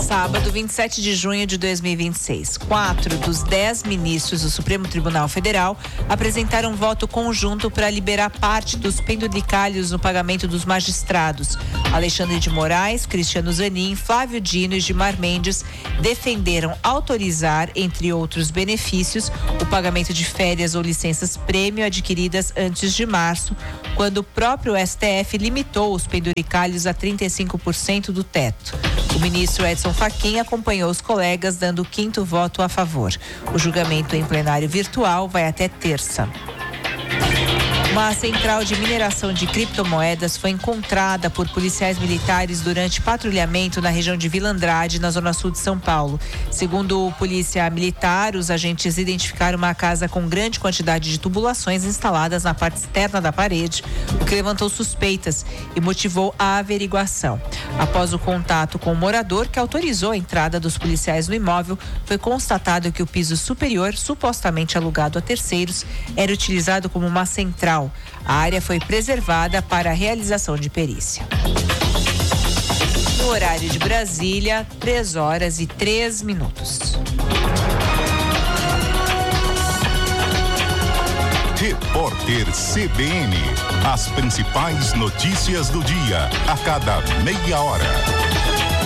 Sábado, 27 de junho de 2026. 4 dos 10 ministros do Supremo Tribunal Federal apresentaram voto conjunto para liberar parte dos penduricalhos no pagamento dos magistrados. Alexandre de Moraes, Cristiano Zanin, Flávio Dino e Gilmar Mendes defenderam autorizar, entre outros benefícios, o pagamento de férias ou licenças prêmio adquiridas antes de março, quando o próprio STF limitou os penduricalhos a 35% do teto. O ministro Edson Fachin acompanhou os colegas, dando o 5º voto a favor. O julgamento em plenário virtual vai até terça. Uma central de mineração de criptomoedas foi encontrada por policiais militares durante patrulhamento na região de Vila Andrade, na zona sul de São Paulo. Segundo o polícia militar, os agentes identificaram uma casa com grande quantidade de tubulações instaladas na parte externa da parede, o que levantou suspeitas e motivou a averiguação. Após o contato com o morador, que autorizou a entrada dos policiais no imóvel, foi constatado que o piso superior, supostamente alugado a terceiros, era utilizado como uma central. A área foi preservada para a realização de perícia. No horário de Brasília, 3h03. Repórter CBN. As principais notícias do dia, a cada meia hora.